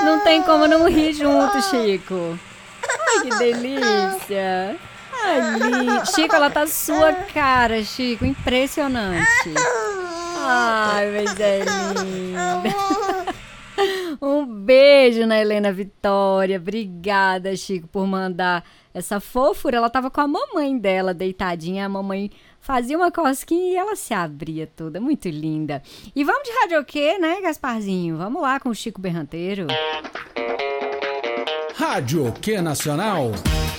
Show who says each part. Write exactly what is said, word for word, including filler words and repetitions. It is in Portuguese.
Speaker 1: não tem como não rir junto, Chico. Ai, que delícia. Ai, li- Chico, ela tá sua cara, Chico. Impressionante. Ai, mas é linda. Um beijo na Helena Vitória. Obrigada, Chico, por mandar essa fofura. Ela tava com a mamãe dela deitadinha. A mamãe fazia uma cosquinha e ela se abria toda. Muito linda. E vamos de radioquê, né, Gasparzinho? Vamos lá com o Chico Berranteiro.
Speaker 2: Rádio Q Nacional.